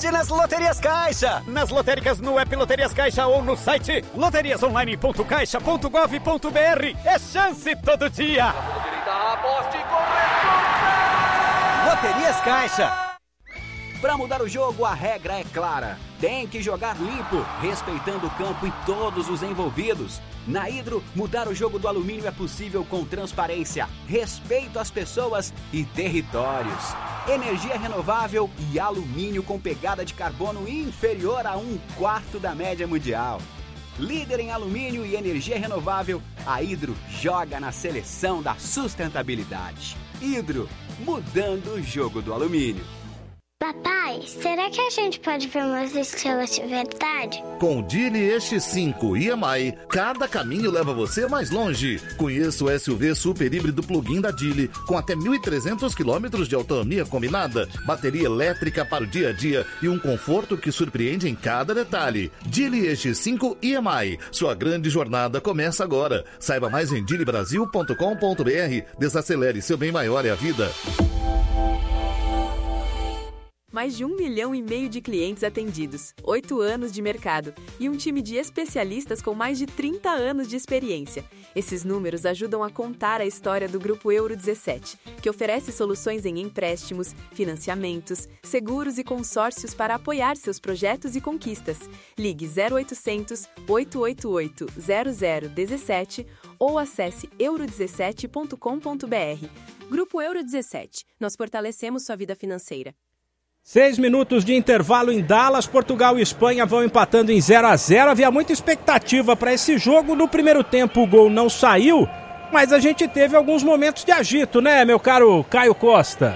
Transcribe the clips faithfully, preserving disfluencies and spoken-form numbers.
sorte nas Loterias Caixa. Nas lotéricas, no app Loterias Caixa ou no site loterias online ponto caixa ponto gov ponto br. É chance todo dia. Loterias Caixa. Para mudar o jogo, a regra é clara. Tem que jogar limpo, respeitando o campo e todos os envolvidos. Na Hidro, mudar o jogo do alumínio é possível com transparência, respeito às pessoas e territórios. Energia renovável e alumínio com pegada de carbono inferior a um quarto da média mundial. Líder em alumínio e energia renovável, a Hidro joga na seleção da sustentabilidade. Hidro, mudando o jogo do alumínio. Papai, será que a gente pode ver umas estrelas de verdade? Com o Geely E X cinco e M I, cada caminho leva você mais longe. Conheça o S U V super híbrido plug-in da Geely, com até mil e trezentos quilômetros de autonomia combinada, bateria elétrica para o dia a dia e um conforto que surpreende em cada detalhe. Geely E X cinco e M I, sua grande jornada começa agora. Saiba mais em geely brasil ponto com ponto br. Desacelere, seu bem maior é a vida. Mais de um milhão e meio de clientes atendidos, oito anos de mercado e um time de especialistas com mais de trinta anos de experiência. Esses números ajudam a contar a história do Grupo Euro dezessete, que oferece soluções em empréstimos, financiamentos, seguros e consórcios para apoiar seus projetos e conquistas. Ligue zero oitocentos, oito oito oito, zero zero um sete ou acesse euro dezessete ponto com ponto br. Grupo Euro dezessete. Nós fortalecemos sua vida financeira. Seis minutos de intervalo em Dallas, Portugal e Espanha vão empatando em zero a zero. Havia muita expectativa para esse jogo. No primeiro tempo o gol não saiu, mas a gente teve alguns momentos de agito, né, meu caro Caio Costa?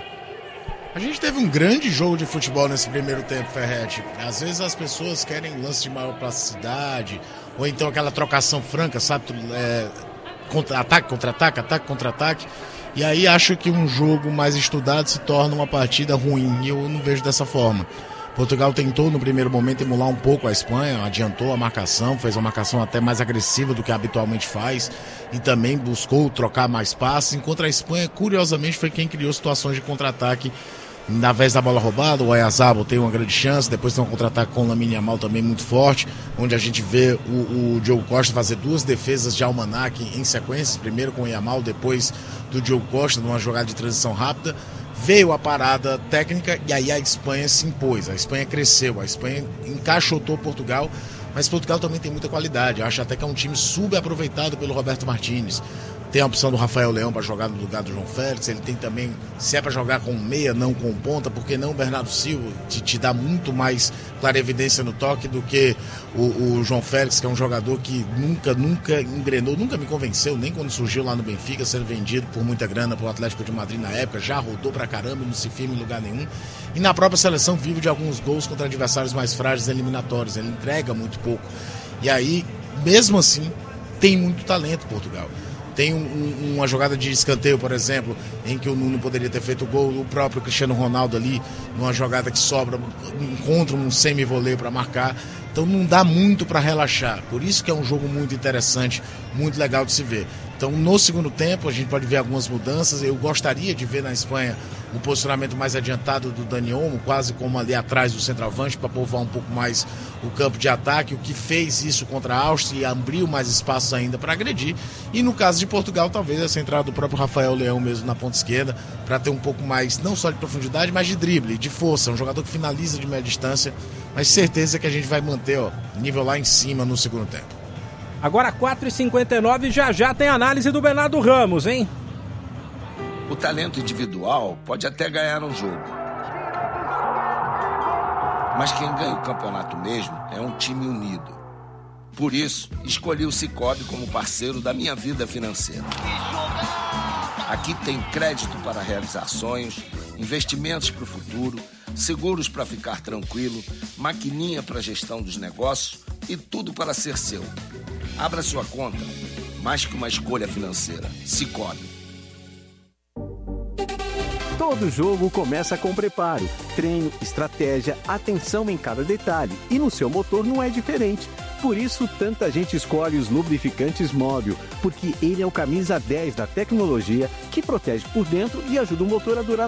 A gente teve um grande jogo de futebol nesse primeiro tempo, Ferretti. Às vezes as pessoas querem lance de maior plasticidade, ou então aquela trocação franca, sabe? É, contra, ataque, contra-ataque, ataque, contra-ataque. E aí acho que um jogo mais estudado se torna uma partida ruim, e eu não vejo dessa forma. Portugal tentou no primeiro momento emular um pouco a Espanha, adiantou a marcação, fez uma marcação até mais agressiva do que habitualmente faz, e também buscou trocar mais passes, enquanto a Espanha, curiosamente, foi quem criou situações de contra-ataque. Na vez da bola roubada, o Oyarzabal tem uma grande chance, depois tem um contra-ataque com o Lamine Yamal também muito forte, onde a gente vê o, o Diogo Costa fazer duas defesas de almanaque em sequência, primeiro com o Yamal, depois do Diogo Costa, numa jogada de transição rápida. Veio a parada técnica e aí a Espanha se impôs, a Espanha cresceu, a Espanha encaixotou Portugal, mas Portugal também tem muita qualidade. Eu acho até que é um time subaproveitado pelo Roberto Martínez. Tem a opção do Rafael Leão para jogar no lugar do João Félix. Ele tem também, se é para jogar com meia, não com ponta, porque não o Bernardo Silva te, te dá muito mais clarevidência no toque do que o, o João Félix, que é um jogador que nunca, nunca engrenou, nunca me convenceu, nem quando surgiu lá no Benfica, sendo vendido por muita grana para o Atlético de Madrid na época, já rodou pra caramba e não se firma em lugar nenhum. E na própria seleção vive de alguns gols contra adversários mais frágeis eliminatórios, ele entrega muito pouco. E aí, mesmo assim, tem muito talento Portugal. Tem um, um, uma jogada de escanteio, por exemplo, em que o Nuno poderia ter feito o gol, o próprio Cristiano Ronaldo ali, numa jogada que sobra, encontra um semi-voleio para marcar. Então não dá muito para relaxar. Por isso que é um jogo muito interessante, muito legal de se ver. Então no segundo tempo a gente pode ver algumas mudanças. Eu gostaria de ver na Espanha um posicionamento mais adiantado do Dani Olmo, quase como ali atrás do centroavante, para povoar um pouco mais o campo de ataque, o que fez isso contra a Áustria e abriu mais espaços ainda para agredir. E no caso de Portugal, talvez essa entrada do próprio Rafael Leão mesmo na ponta esquerda, para ter um pouco mais, não só de profundidade, mas de drible, de força, um jogador que finaliza de média distância, mas certeza que a gente vai manter, ó, nível lá em cima no segundo tempo. Agora quatro e cinquenta e nove, já já tem análise do Bernardo Ramos, hein? O talento individual pode até ganhar um jogo. Mas quem ganha o campeonato mesmo é um time unido. Por isso, escolhi o Sicoob como parceiro da minha vida financeira. Aqui tem crédito para realizar sonhos, investimentos para o futuro, seguros para ficar tranquilo, maquininha para gestão dos negócios e tudo para ser seu. Abra sua conta, mais que uma escolha financeira. Sicoob. Todo jogo começa com preparo, treino, estratégia, atenção em cada detalhe. E no seu motor não é diferente. Por isso, tanta gente escolhe os lubrificantes Móbil, porque ele é o camisa dez da tecnologia que protege por dentro e ajuda o motor a durar